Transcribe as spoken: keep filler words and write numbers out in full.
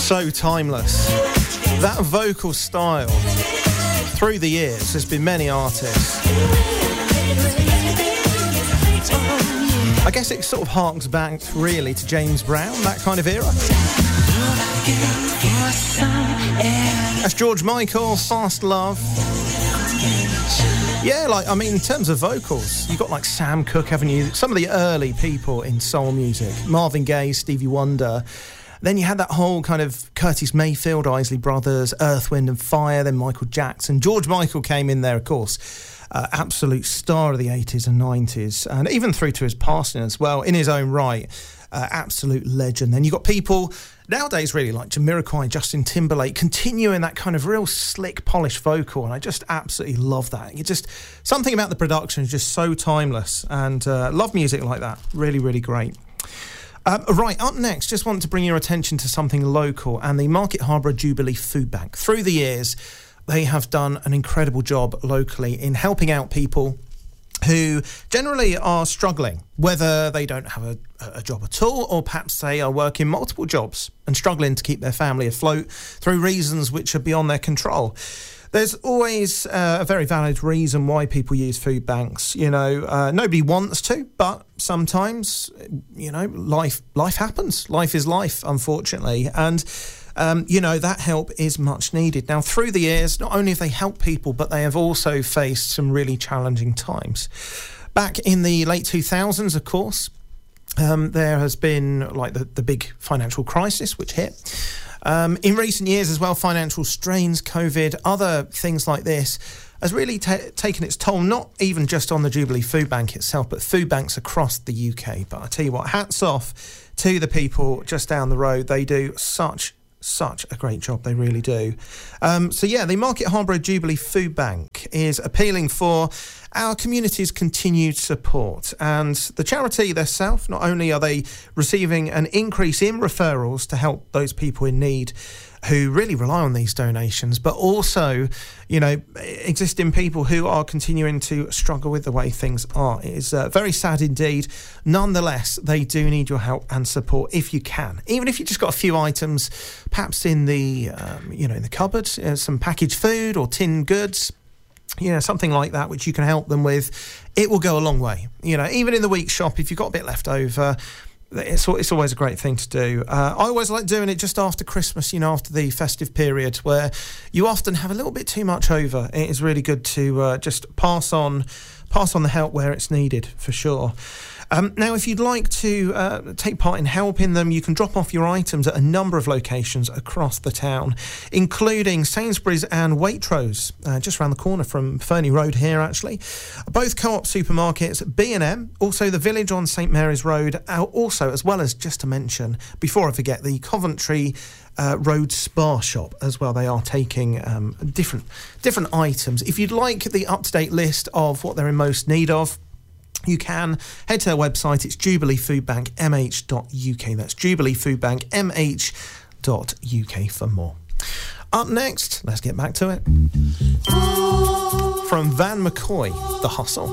So timeless. That vocal style, through the years, there's been many artists. I guess it sort of harks back really to James Brown, that kind of era. That's George Michael, Fast Love. Yeah, like, I mean, in terms of vocals, you've got like Sam Cooke, haven't you? Some of the early people in soul music. Marvin Gaye, Stevie Wonder. Then you had that whole kind of Curtis Mayfield, Isley Brothers, Earth, Wind and Fire, then Michael Jackson. George Michael came in there, of course. Uh, absolute star of the eighties and nineties, and even through to his passing as well, in his own right. Uh, absolute legend. Then you've got people nowadays really like Jamiroquai, Justin Timberlake, continuing that kind of real slick, polished vocal, and I just absolutely love that. You just, something about the production is just so timeless, and uh, love music like that. Really, really great. Um, right, up next, just want to bring your attention to something local, and the Market Harborough Jubilee Food Bank. Through the years, they have done an incredible job locally in helping out people who generally are struggling, whether they don't have a, a job at all, or perhaps they are working multiple jobs and struggling to keep their family afloat through reasons which are beyond their control. There's always uh, a very valid reason why people use food banks. You know, uh, nobody wants to, but sometimes, you know, life life happens. Life is life, unfortunately. And Um, you know, that help is much needed. Now, through the years, not only have they helped people, but they have also faced some really challenging times. Back in the late two thousands, of course, um, there has been like the, the big financial crisis which hit. Um, in recent years as well, financial strains, COVID, other things like this has really ta- taken its toll, not even just on the Jubilee Food Bank itself, but food banks across the U K. But I tell you what, hats off to the people just down the road. They do such Such a great job, they really do. Um, so yeah, the Market Harborough Jubilee Food Bank is appealing for our community's continued support. And the charity themselves, not only are they receiving an increase in referrals to help those people in need who really rely on these donations, but also, you know, existing people who are continuing to struggle with the way things are. It is uh, very sad indeed. Nonetheless, they do need your help and support if you can. Even if you just got a few items, perhaps in the, um, you know, in the cupboard, uh, some packaged food or tinned goods, you know, something like that, which you can help them with, it will go a long way. You know, even in the week shop, if you've got a bit left over, It's, it's always a great thing to do. Uh, I always like doing it just after Christmas, you know, after the festive period, where you often have a little bit too much over. It is really good to uh, just pass on, pass on the help where it's needed, for sure. Um, now, if you'd like to uh, take part in helping them, you can drop off your items at a number of locations across the town, including Sainsbury's and Waitrose, uh, just around the corner from Fernie Road here, actually. Both Co-op supermarkets, B and M, also the Village on St Mary's Road, also, as well as, just to mention, before I forget, the Coventry Uh, Road Spa Shop as well. They are taking um, different different items. If you'd like the up-to-date list of what they're in most need of, you can head to their website. It's jubilee food bank m h dot u k. That's jubilee food bank m h dot u k for more. Up next, let's get back to it. From Van McCoy, The Hustle.